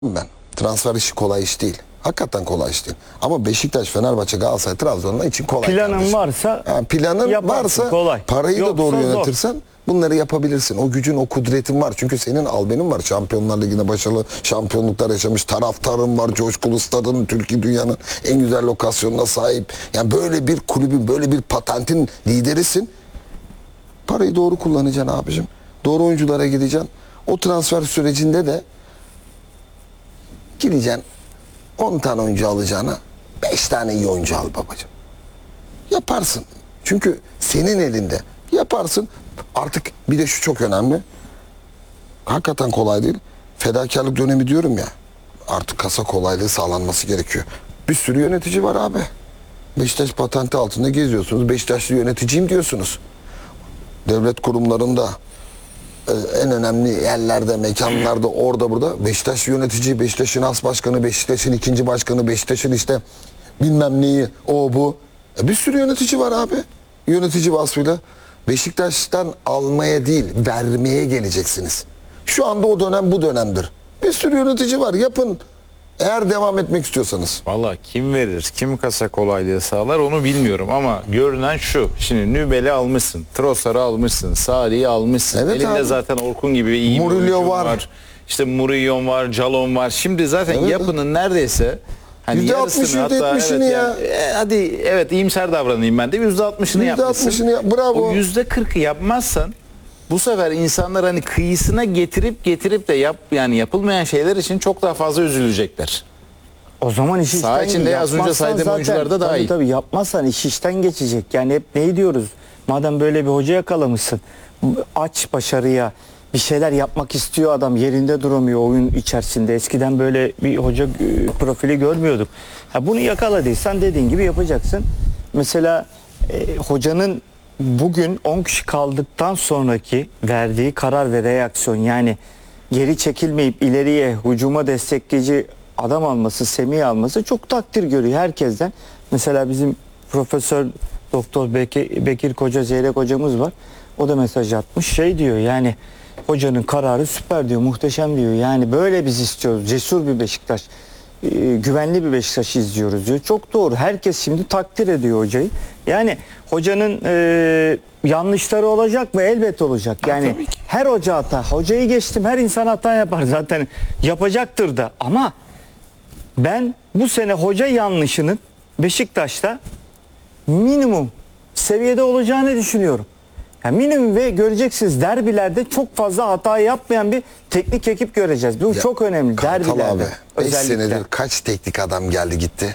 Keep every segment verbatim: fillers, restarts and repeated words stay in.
Ben. Transfer işi kolay iş değil. Hakikaten kolay iş değil. Ama Beşiktaş, Fenerbahçe, Galatasaray, Trabzon'da için kolay. Planın kardeşim. varsa Yani planın yaparsın, varsa kolay. parayı Yoksa da doğru zor. yönetirsen bunları yapabilirsin. O gücün, o kudretin var. Çünkü senin albenin var. Şampiyonlar Ligi'nde başarılı şampiyonluklar yaşamış. Taraftarın var. Coşkulu stadın, Türkiye dünyanın en güzel lokasyonuna sahip. Yani böyle bir kulübün, böyle bir patentin liderisin. Parayı doğru kullanacaksın abicim. Doğru oyunculara gideceksin. O transfer sürecinde de gideceksin on tane oyuncu alacağına beş tane iyi oyuncu al babacığım. Yaparsın. Çünkü senin elinde. Yaparsın. Artık bir de şu çok önemli. Hakikaten kolay değil. Fedakarlık dönemi diyorum ya. Artık kasa kolaylığı sağlanması gerekiyor. Bir sürü yönetici var abi. Beşiktaş patenti altında geziyorsunuz. Beşiktaşlı yöneticiyim diyorsunuz. Devlet kurumlarında en önemli yerlerde, mekanlarda, orada burada Beşiktaş yönetici, Beşiktaş'ın as başkanı, Beşiktaş'ın ikinci başkanı, Beşiktaş'ın işte bilmem neyi, o bu. E bir sürü yönetici var abi. Yönetici vasfıyla. Beşiktaş'tan almaya değil, vermeye geleceksiniz. Şu anda o dönem bu dönemdir. Bir sürü yönetici var. Yapın. Eğer devam etmek istiyorsanız. Valla kim verir, kim kasa kolaylığı sağlar onu bilmiyorum ama görünen şu. Şimdi Nübel'i almışsın, Trossard'ı almışsın, Salih'i almışsın. Evet Elinde abi. zaten Orkun gibi iyi bir Murillo oyuncu var. var. İşte Murillo var, Calon var. Şimdi zaten Evet. yapının neredeyse hani yüzde altmış, yarısını yüzde hatta yetmişini evet, ya. yani, e, hadi evet iyimser davranayım ben de yüzde altmışını yüzde yapmışsın. altmışını yap. Bravo. O yüzde kırkı yapmazsan bu sefer insanlar hani kıyısına getirip getirip de yap yani yapılmayan şeyler için çok daha fazla üzülecekler. O zaman iş Saha işten içinde az önce yapmazsan saydığım zaten- oyuncular da daha tabii iyi. Tabii yapmazsan iş işten geçecek. Yani hep ne diyoruz? Madem böyle bir hoca yakalamışsın. Aç başarıya. Bir şeyler yapmak istiyor adam. Yerinde duramıyor oyun içerisinde. Eskiden böyle bir hoca e, profili görmüyorduk. Ha, bunu yakaladıysan dediğin gibi yapacaksın. Mesela e, hocanın bugün on kişi kaldıktan sonraki verdiği karar ve reaksiyon, yani geri çekilmeyip ileriye hücuma destekleyici adam alması, Semih alması çok takdir görüyor herkesten. Mesela bizim Profesör Doktor Bekir, Bekir Koca Zeyrek hocamız var. O da mesaj atmış. Şey diyor, yani hocanın kararı süper diyor, muhteşem diyor. Yani böyle biz istiyoruz. Cesur bir Beşiktaş, e, güvenli bir Beşiktaş izliyoruz diyor. Çok doğru. Herkes şimdi takdir ediyor hocayı. Yani hocanın e, yanlışları olacak mı? Elbet olacak. Yani her hoca hata. Hocayı geçtim. Her insan hata yapar zaten. Yapacaktır da. Ama ben bu sene hoca yanlışının Beşiktaş'ta minimum seviyede olacağını düşünüyorum. Yani minimum ve göreceksiniz, derbilerde çok fazla hata yapmayan bir teknik ekip göreceğiz. Bu Ya, çok önemli Kartal derbilerde. abi beş Özellikle. senedir kaç teknik adam geldi gitti?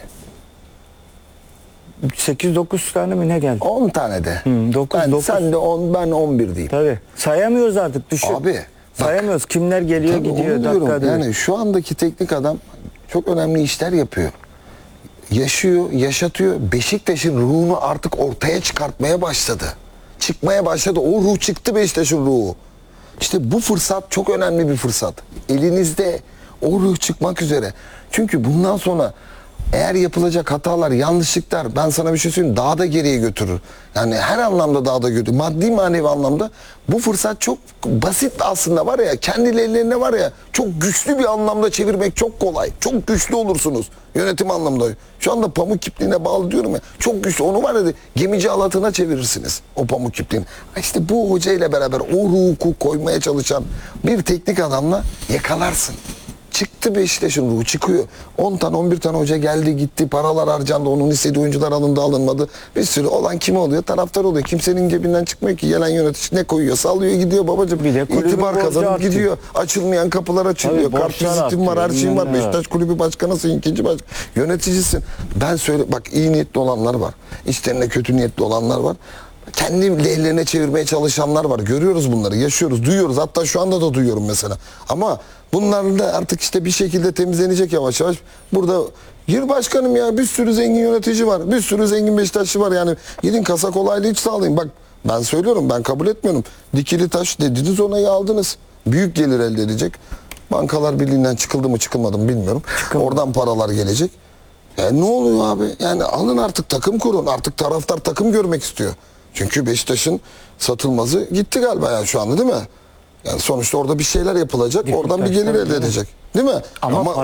sekiz dokuz tane mi ne geldi? on tane de. Hı, dokuz, ben, dokuz. Sen de on, ben on bir diyeyim. Tabii. Sayamıyoruz artık, düşün. Abi, bak. sayamıyoruz. Kimler geliyor Tabii gidiyor onu diyorum. dakikada. Yani şu andaki teknik adam çok önemli işler yapıyor. Yaşıyor, yaşatıyor. Beşiktaş'ın ruhunu artık ortaya çıkartmaya başladı. Çıkmaya başladı. O ruh çıktı, Beşiktaş'ın ruhu. İşte bu fırsat çok önemli bir fırsat. Elinizde o ruh çıkmak üzere. Çünkü bundan sonra eğer yapılacak hatalar, yanlışlıklar, ben sana bir şey söyleyeyim, daha da geriye götürür. Yani her anlamda daha da götürür. Maddi manevi anlamda bu fırsat çok basit aslında, var ya, kendi ellerine var ya, çok güçlü bir anlamda çevirmek çok kolay. Çok güçlü olursunuz yönetim anlamında. Şu anda pamuk ipliğine bağlı diyorum ya. Çok güçlü. Onu var ya, gemici halatına çevirirsiniz o pamuk ipliğini. İşte bu hoca ile beraber o ruhu koymaya çalışan bir teknik adamla yakalarsın. Çıktı Beşiktaş'ın ruhu, çıkıyor. on tane on bir tane hoca geldi gitti, paralar harcandı, onun istediği oyuncular alındı alınmadı. Bir sürü olan kim oluyor? Taraftar oluyor. Kimsenin cebinden çıkmıyor ki. Gelen yönetici ne koyuyor? Sallıyor gidiyor babacığım. Bir de kulübün İtibar borcu kazanıp artıyor. gidiyor. Açılmayan kapılar açılıyor. Tabii, Kart borçlar vizitin var, her artıyor, şeyin var. bilmem ne var. Beşiktaş kulübü başkanısın, ikinci başkan. Yöneticisin. Ben söyle, bak, iyi niyetli olanlar var. İçlerinde kötü niyetli olanlar var. Kendi lehlerine çevirmeye çalışanlar var. Görüyoruz bunları, yaşıyoruz, duyuyoruz. Hatta şu anda da duyuyorum mesela. Ama bunlar da artık işte bir şekilde temizlenecek yavaş yavaş. Burada gir başkanım ya, bir sürü zengin yönetici var. Bir sürü zengin Beşiktaşlı var. Yani gidin kasa kolaylığı hiç sağlayın. Bak, ben söylüyorum, ben kabul etmiyorum. Dikili taş dediniz, onayı aldınız. Büyük gelir elde edecek. Bankalar Birliği'nden çıkıldı mı çıkılmadı mı bilmiyorum. Çıkıldı. Oradan paralar gelecek. E ne oluyor abi? Yani alın artık, takım kurun. Artık taraftar takım görmek istiyor. Çünkü Beşiktaş'ın satılmazı gitti galiba ya şu anda, değil mi? Yani sonuçta orada bir şeyler yapılacak. Bir Oradan bir kurtaş, gelir tabii elde canım. edecek. Değil mi? Ama